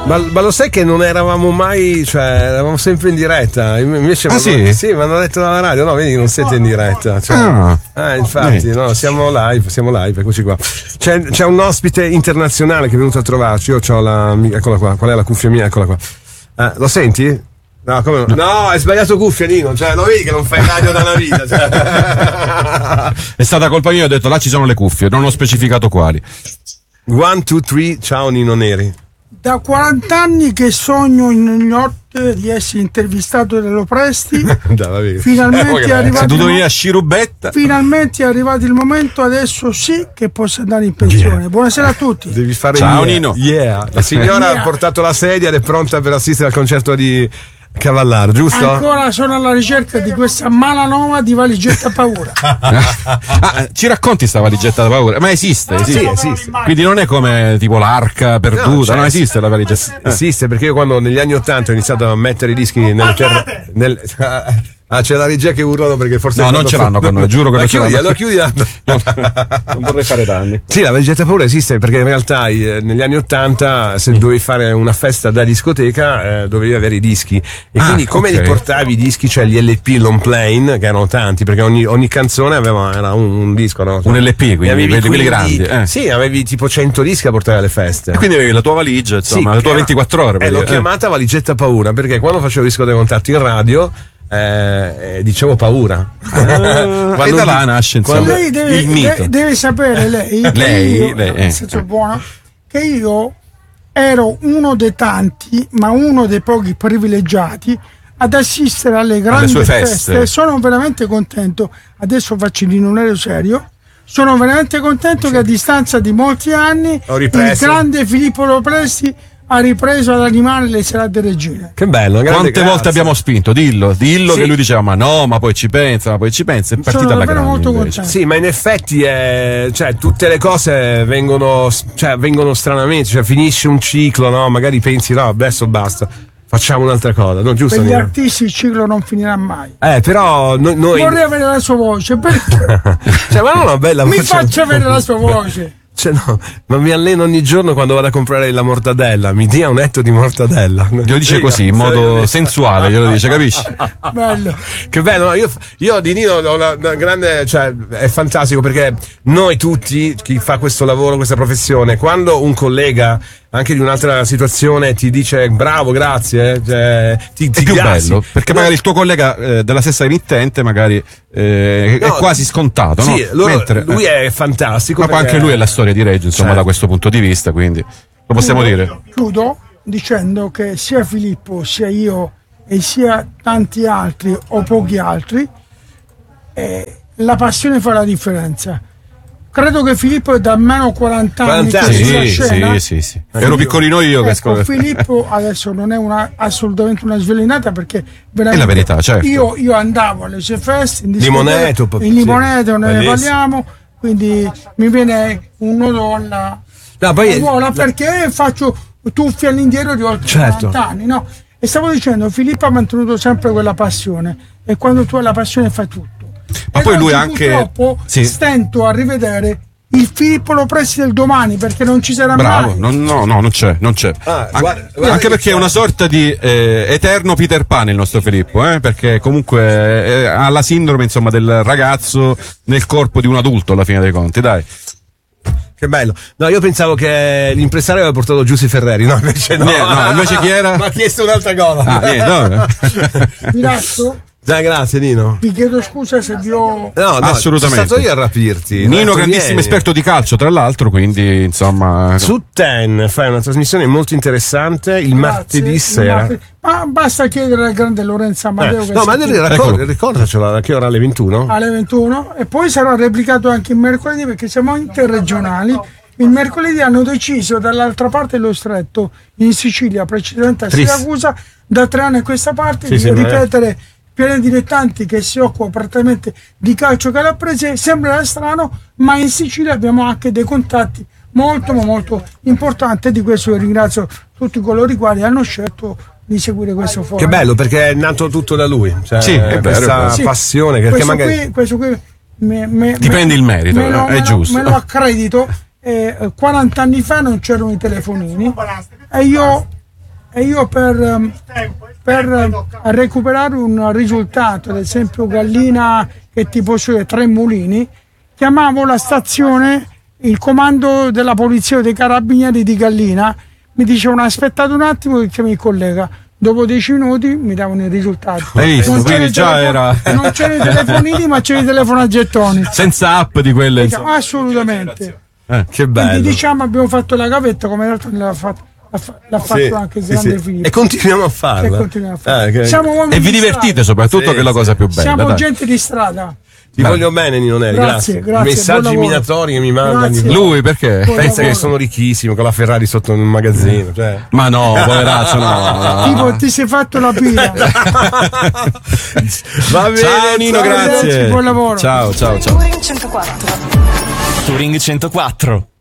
Ma lo sai che non eravamo mai, cioè eravamo sempre in diretta. Invece sì? Sì, mi hanno detto dalla radio, no, vedi che non siete in diretta. Cioè, infatti, no, siamo live, eccoci qua. C'è un ospite internazionale che è venuto a trovarci. Io ho eccola qua, qual è la cuffia mia? Eccola qua. Lo senti? No, come no? No, hai sbagliato cuffia, Nino. Cioè, lo vedi che non fai radio da una vita. Cioè. È stata colpa mia, ho detto là ci sono le cuffie, non ho specificato quali. 1, 2, 3, ciao Nino Neri. Da 40 anni che sogno in New York di essere intervistato da Lopresti. Finalmente è arrivato. A Scirubetta. Finalmente è arrivato il momento, adesso sì che posso andare in pensione. Yeah. Buonasera a tutti. Devi fare ciao Nino. Yeah. La signora ha portato la sedia ed è pronta per assistere al concerto di Cavallaro, giusto? Ancora sono alla ricerca di questa malanova di valigetta paura. Ci racconti sta valigetta da paura? Ma esiste? Sì, esiste. Quindi non è come tipo l'arca perduta, no, esiste la valigetta. Esiste, perché io quando negli anni '80 ho iniziato a mettere i dischi c'è la regia che urlano perché forse no, non ce l'hanno con noi, giuro che non ce l'hanno. Lo chiudi. Non vorrei fare danni. Sì, la valigetta paura esiste perché in realtà negli anni '80 se dovevi fare una festa da discoteca dovevi avere i dischi e quindi come li portavi i dischi, cioè gli LP long plane che erano tanti perché ogni canzone era un disco, no? Un LP, quindi quelli grandi. Sì, avevi tipo 100 dischi a portare alle feste. E quindi avevi la tua valigia, insomma, sì, la tua 24 ore. L'ho chiamata valigetta paura perché quando facevo disco dei contatti in radio dicevo paura. E da là nasce insomma lei il mito. Deve sapere lei nel senso buono che io ero uno dei tanti ma uno dei pochi privilegiati ad assistere alle grandi feste. Sono veramente contento, adesso faccio di un aereo serio. Sono veramente contento che a distanza di molti anni il grande Filippo Lopresti ha ripreso ad animare le serate regine. Che bello, quante volte abbiamo spinto, dillo sì. Che lui diceva ma poi ci pensa, è partita alla grande molto contento. Sì, ma in effetti cioè tutte le cose vengono stranamente, cioè finisce un ciclo, no? Magari pensi no, adesso basta, facciamo un'altra cosa, no, giusto? Per gli artisti il ciclo non finirà mai. Però noi vorrei avere la sua voce, cioè, ma non una bella voce. Mi faccia avere la sua voce. Cioè no, ma mi alleno ogni giorno quando vado a comprare la mortadella, mi dia un etto di mortadella. Glielo dice così, in modo sensuale, glielo dice, capisci? Bello. Che bello, io di Nino ho una grande, cioè è fantastico perché noi tutti, chi fa questo lavoro, questa professione, quando un collega anche di un'altra situazione ti dice bravo, grazie, è più bello, perché magari il tuo collega della stessa emittente magari è quasi scontato, sì, no? Lui è fantastico, ma perché... anche lui è la storia di Reggio, insomma, da questo punto di vista, quindi lo possiamo dire. Chiudo dicendo che sia Filippo, sia io e sia tanti altri o pochi altri, la passione fa la differenza. Credo che Filippo è da almeno 40 anni che sulla scena. Sì. Ero piccolino io. Ecco, Filippo adesso non è assolutamente una svelinata perché veramente è la verità, certo. Io andavo alle sue feste in Limoneto, ne parliamo, quindi mi viene un nodo alla gola perché faccio tuffi all'indietro di oltre 40 anni, no? E stavo dicendo, Filippo ha mantenuto sempre quella passione e quando tu hai la passione fai tutto. Ma poi lui anche purtroppo stento a rivedere il Filippo Lopresti del domani perché non ci sarà mai. No, non c'è. Anche perché è una sorta di eterno Peter Pan il nostro Filippo, perché comunque ha la sindrome, insomma, del ragazzo nel corpo di un adulto alla fine dei conti, dai. Che bello. No, io pensavo che l'impresario aveva portato Giussi Ferreri, no, invece no. Invece chi era? Mi ha chiesto un'altra cosa. Grazie. Grazie Nino. Vi chiedo scusa se vi ho... No, assolutamente. Sono stato io a rapirti. Nino, grandissimo esperto di calcio, tra l'altro, quindi insomma... Su Ten fai una trasmissione molto interessante il martedì sera. Ma basta chiedere al grande Lorenzo Amadeo. Ma ricordacelo, a che ora? Alle 21? Alle 21 e poi sarà replicato anche il mercoledì perché siamo interregionali. Il mercoledì hanno deciso dall'altra parte dello stretto, in Sicilia, precedente a Siracusa, da 3 anni a questa parte, di ripetere pieni dilettanti che si occupa praticamente di calcio calabrese. Sembra strano, ma in Sicilia abbiamo anche dei contatti molto importanti. Di questo io ringrazio tutti coloro i quali hanno scelto di seguire questo forum. Che bello, perché è nato tutto da lui, cioè, è questa passione che questo qui ti prendi il merito, è giusto, me lo accredito. 40 anni fa non c'erano i telefonini e io E io per recuperare un risultato, ad esempio gallina che ti possede 3 mulini, chiamavo la stazione, il comando della polizia o dei carabinieri di Gallina, mi dicevano aspettate un attimo che chiami il collega. Dopo 10 minuti mi davano i risultati. Hai visto? Quindi già era. Non c'erano i telefonini, ma c'erano i telefono a gettoni. Senza app di quelle. Assolutamente. Che bello. Quindi diciamo abbiamo fatto la gavetta come l'altro l'ha fatto anche il grande Filippo. E continuiamo a farla. E vi divertite soprattutto, che è la cosa più bella. Siamo gente di strada. Ti voglio bene, Nino Neri, grazie. Messaggi minatori che mi mandano. Lui perché? Pensa che sono ricchissimo, con la Ferrari sotto un magazzino. Cioè. Ma no, poveraccio, no. Tipo, ti sei fatto la pila. Va bene, ciao Nino, grazie. Buon lavoro. Ciao. Touring 104. Touring 104.